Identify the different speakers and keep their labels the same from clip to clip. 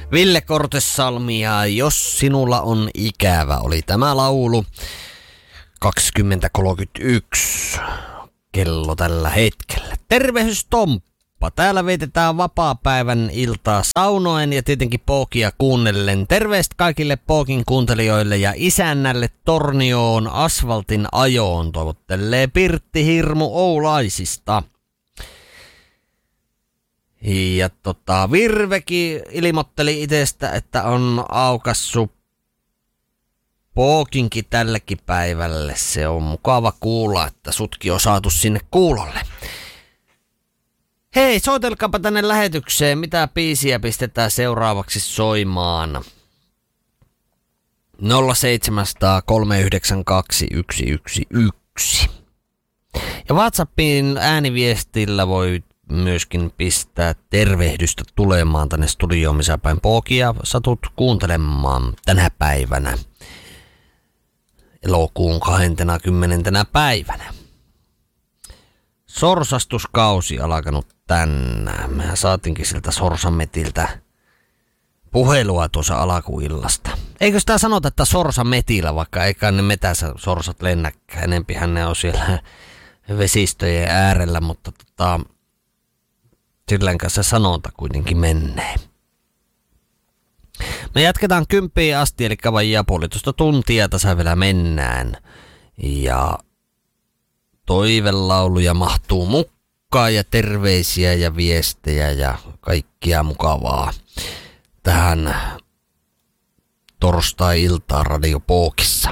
Speaker 1: Ville Kortesalmi ja Jos sinulla on ikävä oli tämä laulu. 20.31 kello tällä hetkellä. Tervehdys Tomppa. Täällä vietetään vapaapäivän iltaa saunoen ja tietenkin Pookia kuunnellen. Terveistä kaikille Pookin kuuntelijoille ja isännälle Tornioon asfaltin ajoon. Toivottelee Pirtti Hirmu Oulaisista. Ja Virvekin ilmoitteli itsestä, että on aukassu Pookinkin tällekin päivälle. Se on mukava kuulla, että sutkin on saatu sinne kuulolle. Hei, soitelkaapa tänne lähetykseen. Mitä biisiä pistetään seuraavaksi soimaan? 0700 392 111. Ja WhatsAppin ääniviestillä voi myöskin pistää tervehdystä tulemaan tänne studioon, missä päin Pookia satut kuuntelemaan tänä päivänä. Elokuun 20. päivänä. Sorsastuskausi alkanut tänään. Mehän saatiinkin siltä Sorsametiltä puhelua tuossa alkuillasta. Eikö sitä sanota, että Sorsametillä, vaikka eikä ne metässä sorsat lennäkään. Enempihän ne on siellä vesistöjen äärellä, mutta silläin kanssa sanonta kuitenkin menee. Me jatketaan 10 asti, eli vajaa puolitoista tuntia tässä vielä mennään. Ja toivelauluja mahtuu mukaan ja terveisiä ja viestejä ja kaikkia mukavaa tähän torstai-iltaan Radio Pookissa.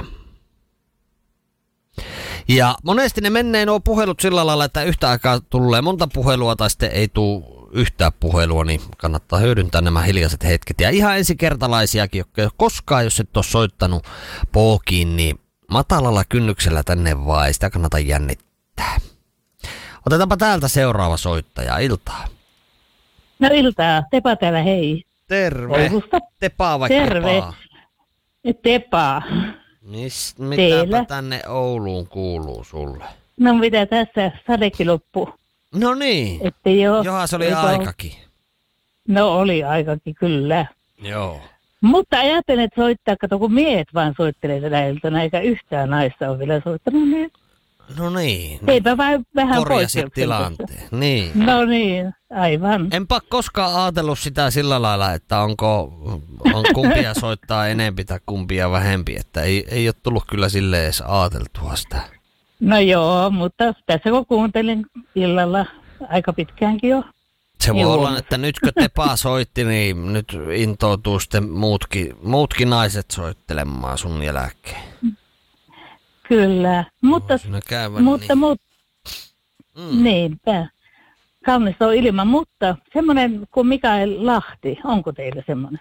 Speaker 1: Ja monesti ne menee nuo puhelut sillä lailla, että yhtä aikaa tulee monta puhelua tai sitten ei tule yhtään puhelua, niin kannattaa hyödyntää nämä hiljaiset hetket. Ja ihan ensikertalaisiakin, jotka koskaan, jos et ole soittanut Pookiin, niin matalalla kynnyksellä tänne vaan, ei sitä kannata jännittää. Otetaanpa täältä seuraava soittaja. Iltaa.
Speaker 2: No iltaa. Tepa täällä, hei.
Speaker 1: Terve.
Speaker 2: Oulusta.
Speaker 1: Tepaa vaikka
Speaker 2: Terve. Tepaa.
Speaker 1: Mitäpä tänne Ouluun kuuluu sulle?
Speaker 2: No mitä tässä, sadekin loppu.
Speaker 1: No niin. Johan se oli aikakin.
Speaker 2: No oli aikakin, kyllä.
Speaker 1: Joo.
Speaker 2: Mutta ajattelen, että soittaa, kato kun miehet vaan soittelee tänä iltana, eikä yhtään naista ole vielä soittanut niin.
Speaker 1: No niin.
Speaker 2: Eipä vain vähän
Speaker 1: korjasit tilanteen. Niin.
Speaker 2: No niin, aivan.
Speaker 1: Enpä koskaan ajatellut sitä sillä lailla, että on kumpia soittaa enempi tai kumpia vähempi, että ei ole tullut kyllä silleen edes ajateltua sitä.
Speaker 2: No joo, mutta tässä kun kuuntelin illalla aika pitkäänkin jo.
Speaker 1: Se voi olla, että nyt kun Tepa soitti, niin nyt intoutuu sitten muutkin naiset soittelemaan sun jälkeen.
Speaker 2: Kyllä, mutta niinpä. Kaunis on ilma, mutta semmoinen kuin Mikael Lahti, onko teillä semmoinen?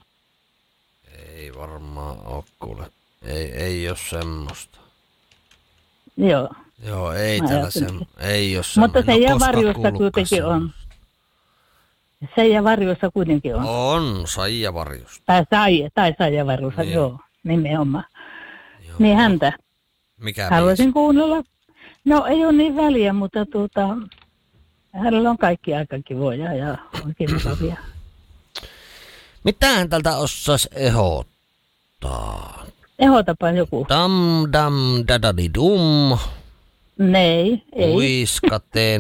Speaker 1: Ei varmaan ole, kuule. Ei ole semmoista.
Speaker 2: Joo.
Speaker 1: Joo, ei täällä ei ole semmoista.
Speaker 2: Mutta Seija Varjossa kuitenkin on. Seija Varjossa kuitenkin on.
Speaker 1: On, Seija Varjossa.
Speaker 2: Tai Seija Varjossa, niin. Joo, nimenomaan.
Speaker 1: Joo.
Speaker 2: Niin häntä.
Speaker 1: Mikä
Speaker 2: haluaisin kuunnella. No ei ole niin väliä, mutta hänellä on kaikki aika kivoja ja oikein mukavia.
Speaker 1: Mitähän tältä osaisi ehdottaa?
Speaker 2: Ehdotapa joku.
Speaker 1: Dam dam dadadi dum.
Speaker 2: Ei.
Speaker 1: Uiskaten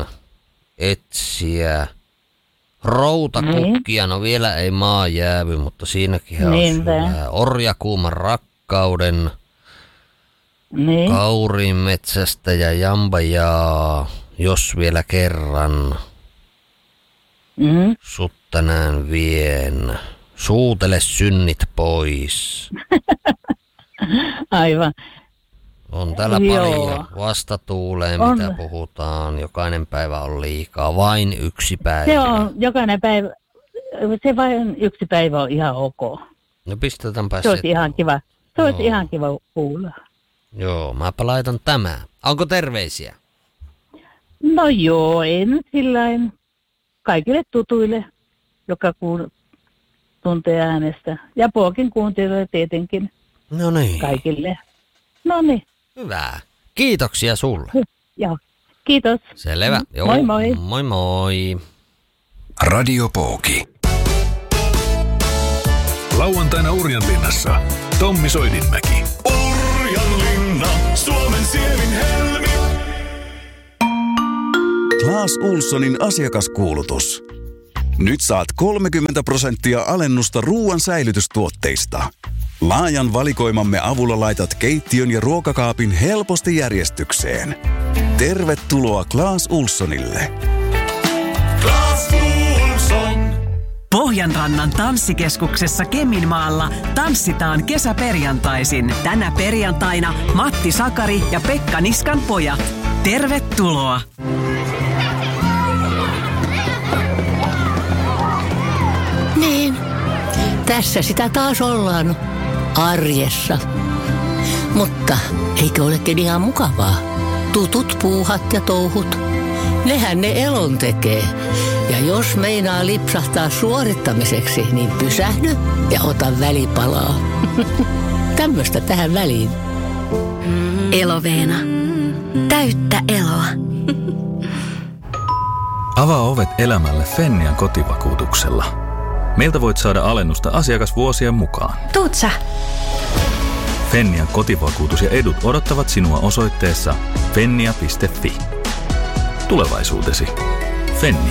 Speaker 1: etsiä. Routakukkia, no vielä ei maa jäävy, mutta siinäkin olisi hyvä. Orjakuuman rakkauden.
Speaker 2: Niin.
Speaker 1: Kauriin metsästä ja jambajaa, jos vielä kerran. Sut tänään vien. Suutele synnit pois.
Speaker 2: Aivan.
Speaker 1: On täällä paljon vastatuuleen, mitä puhutaan. Jokainen päivä on liikaa. Vain yksi päivä.
Speaker 2: Se on jokainen päivä. Se vain yksi päivä on ihan ok.
Speaker 1: No pistetäänpä
Speaker 2: se. Olisi ihan kiva. Se olisi ihan kiva kuulla.
Speaker 1: Joo, mäpä laitan tämä. Onko terveisiä?
Speaker 2: No joo, ei nyt sillain. Kaikille tutuille, joka tuntee äänestä. Ja Pookin kuuntelijoille tietenkin.
Speaker 1: No niin.
Speaker 2: Kaikille. No niin.
Speaker 1: Hyvä. Kiitoksia sulle.
Speaker 2: Joo, kiitos.
Speaker 1: Selvä. Joo.
Speaker 2: Moi moi.
Speaker 1: Moi moi.
Speaker 3: Radio Pooki. Lauantaina Urjanlinnassa Tommi Soidinmäki.
Speaker 4: Urjanlinna, Suomen sievin helmi.
Speaker 5: Clas Ohlsonin asiakaskuulutus. Nyt saat 30% alennusta ruoan säilytystuotteista. Laajan valikoimamme avulla laitat keittiön ja ruokakaapin helposti järjestykseen. Tervetuloa Clas Ohlsonille.
Speaker 4: Clas Ohlson.
Speaker 6: Pohjanrannan tanssikeskuksessa Keminmaalla tanssitaan kesäperjantaisin. Tänä perjantaina Matti Sakari ja Pekka Niskan pojat. Tervetuloa!
Speaker 7: Niin, tässä sitä taas ollaan arjessa. Mutta eikö olekin ihan mukavaa? Tutut puuhat ja touhut, nehän ne elon tekee. Ja jos meinaa lipsahtaa suorittamiseksi, niin pysähdy ja ota välipalaa. Tämmöistä tähän väliin.
Speaker 8: Eloveena. Täyttä eloa.
Speaker 9: Avaa ovet elämälle Fennian kotivakuutuksella. Meiltä voit saada alennusta asiakasvuosien mukaan.
Speaker 8: Tuut sä?
Speaker 9: Fennian kotivakuutus ja edut odottavat sinua osoitteessa fennia.fi. Tulevaisuutesi. Fennia.